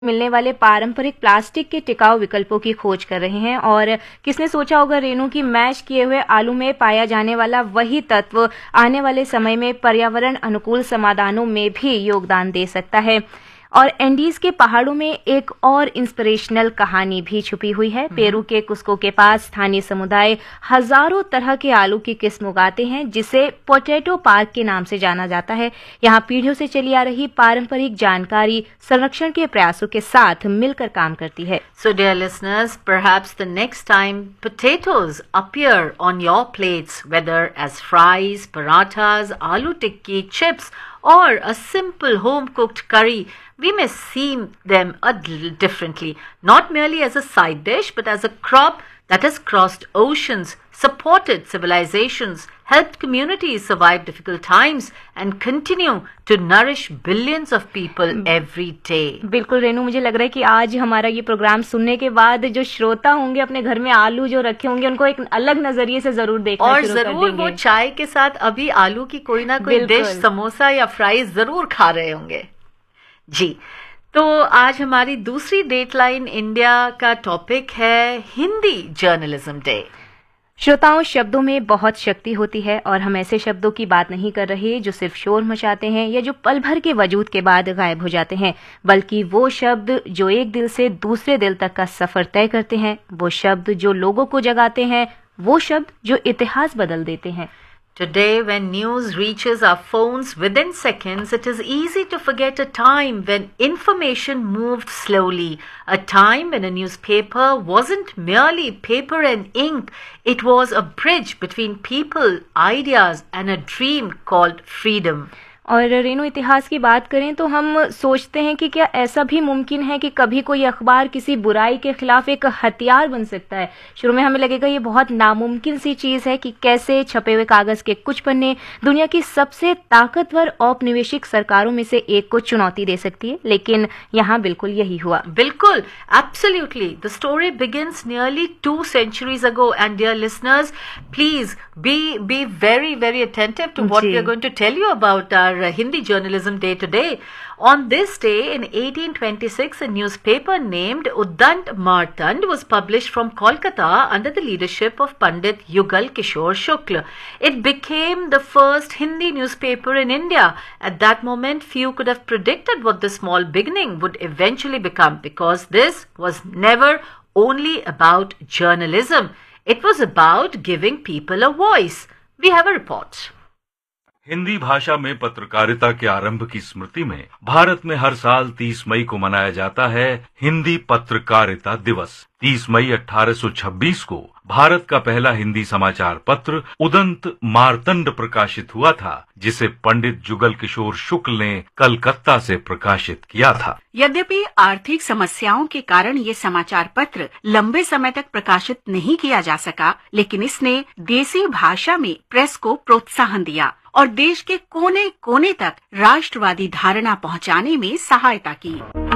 मिलने वाले पारंपरिक प्लास्टिक के टिकाऊ विकल्पों की खोज कर रहे हैं। और किसने सोचा होगा रेनू की मैश किए हुए आलू में पाया जाने वाला वही तत्व आने वाले समय में पर्यावरण अनुकूल समाधानों में भी योगदान दे सकता है। और एंडीज के पहाड़ों में एक और इंस्पिरेशनल कहानी भी छुपी हुई है। पेरू के कुस्को के पास स्थानीय समुदाय हजारों तरह के आलू की किस्म उगाते हैं, जिसे पोटैटो पार्क के नाम से जाना जाता है। यहाँ पीढ़ियों से चली आ रही पारंपरिक जानकारी संरक्षण के प्रयासों के साथ मिलकर काम करती है। So dear listeners, perhaps the next time potatoes appear on your plates, whether as fries, parathas, aloo tikki, chips, or a simple home-cooked curry, we may see them a little differently, not merely as a side dish, but as a crop that has crossed oceans, supported civilizations, helped communities survive difficult times, and continue to nourish billions of people every day. बिल्कुल रेनू, मुझे लग रहा है कि आज हमारा ये programme सुनने के बाद जो श्रोता होंगे अपने घर में आलू जो रखे होंगे उनको एक अलग नजरिए से जरूर देखना और शुरू कर जरूर देंगे। वो चाय के साथ अभी आलू की कोई ना कोई डिश, समोसा या फ्राइज जरूर खा रहे होंगे। जी, तो आज हमारी दूसरी डेटलाइन इंडिया का टॉपिक है हिंदी जर्नलिज्म डे। श्रोताओं, शब्दों में बहुत शक्ति होती है और हम ऐसे शब्दों की बात नहीं कर रहे जो सिर्फ शोर मचाते हैं या जो पल भर के वजूद के बाद गायब हो जाते हैं, बल्कि वो शब्द जो एक दिल से दूसरे दिल तक का सफर तय करते हैं, वो शब्द जो लोगों को जगाते हैं, वो शब्द जो इतिहास बदल देते हैं। Today, when news reaches our phones within seconds, it is easy to forget a time when information moved slowly, a time when a newspaper wasn't merely paper and ink, it was a bridge between people, ideas, and a dream called freedom. और रेनू, इतिहास की बात करें तो हम सोचते हैं कि क्या ऐसा भी मुमकिन है कि कभी कोई अखबार किसी बुराई के खिलाफ एक हथियार बन सकता है। शुरू में हमें लगेगा ये बहुत नामुमकिन सी चीज है कि कैसे छपे हुए कागज के कुछ पन्ने दुनिया की सबसे ताकतवर औपनिवेशिक सरकारों में से एक को चुनौती दे सकती है, लेकिन यहाँ बिल्कुल यही हुआ। बिल्कुल, absolutely. The story begins nearly 2 centuries ago, and dear listeners, please be very, very attentive to what we are going to tell you about our Hindi Journalism Day today. On this day in 1826, a newspaper named Udant Martand was published from Kolkata under the leadership of Pandit Yugal Kishore Shukla. It became the first Hindi newspaper in India. At that moment, few could have predicted what the small beginning would eventually become, because this was never only about journalism. It was about giving people a voice. We have a report. Hindi भाषा में पत्रकारिता के आरंभ की स्मृति में भारत में हर साल 30 मई को मनाया जाता है हिंदी पत्रकारिता दिवस। 30 मई 1826 को भारत का पहला हिंदी समाचार पत्र उदंत मार्तंड प्रकाशित हुआ था, जिसे पंडित जुगल किशोर शुक्ल ने कलकत्ता से प्रकाशित किया था। यद्यपि आर्थिक समस्याओं के कारण ये समाचार पत्र लंबे समय तक प्रकाशित नहीं किया जा सका, लेकिन इसने देसी भाषा में प्रेस को प्रोत्साहन दिया और देश के कोने कोने तक राष्ट्रवादी धारणा पहुंचाने में सहायता की।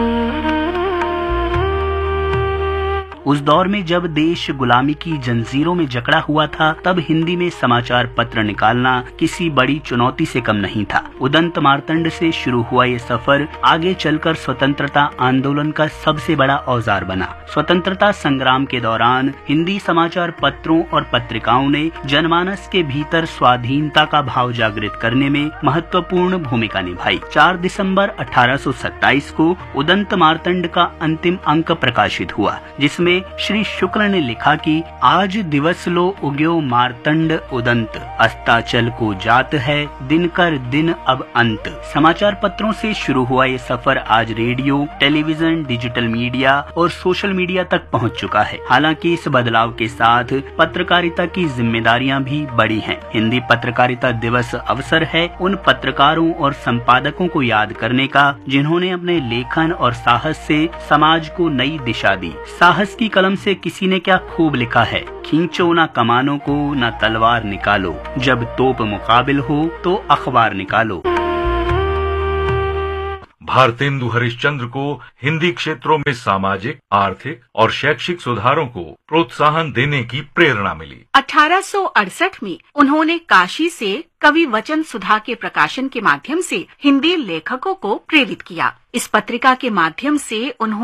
उस दौर में जब देश गुलामी की जंजीरों में जकड़ा हुआ था, तब हिंदी में समाचार पत्र निकालना किसी बड़ी चुनौती से कम नहीं था। उदंत मार्तंड से शुरू हुआ ये सफर आगे चलकर स्वतंत्रता आंदोलन का सबसे बड़ा औजार बना। स्वतंत्रता संग्राम के दौरान हिंदी समाचार पत्रों और पत्रिकाओं ने जनमानस के भीतर स्वाधीनता का भाव जागृत करने में महत्वपूर्ण भूमिका निभाई। 4 दिसंबर 1827 को उदंत मार्तंड का अंतिम अंक प्रकाशित हुआ, जिसमें श्री शुक्ल ने लिखा कि आज दिवस लो उग्यो मार्तंड उदंत, अस्ताचल को जात है दिन कर दिन अब अंत। समाचार पत्रों से शुरू हुआ ये सफर आज रेडियो, टेलीविजन, डिजिटल मीडिया और सोशल मीडिया तक पहुंच चुका है। हालांकि इस बदलाव के साथ पत्रकारिता की जिम्मेदारियां भी बढ़ी हैं। हिंदी पत्रकारिता दिवस अवसर है उन पत्रकारों और संपादकों को याद करने का जिन्होंने अपने लेखन और साहस से समाज को नई दिशा दी। साहस की कलम से किसी ने क्या खूब लिखा है, खींचो ना कमानों को ना तलवार निकालो, जब तोप मुकाबिल हो तो अखबार निकालो। भारतेंदु हरिश्चंद्र को हिंदी क्षेत्रों में सामाजिक, आर्थिक और शैक्षिक सुधारों को प्रोत्साहन देने की प्रेरणा मिली। 1868 में उन्होंने काशी से कवि वचन सुधा के प्रकाशन के माध्यम से हिंदी लेखकों को प्रेरित किया। इस पत्रिका के माध्यम से उन्होंने